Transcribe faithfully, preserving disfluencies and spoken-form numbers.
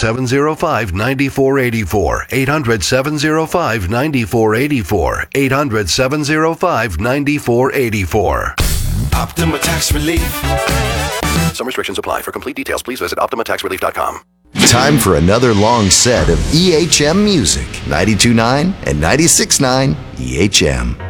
seven oh five, nine four eight four. eight hundred, seven oh five, nine four eight four. eight hundred, seven oh five, nine four eight four. Optima Tax Relief. Some restrictions apply. For complete details, please visit optima tax relief dot com. Time for another long set of E H M music. ninety-two point nine and ninety-six point nine E H M.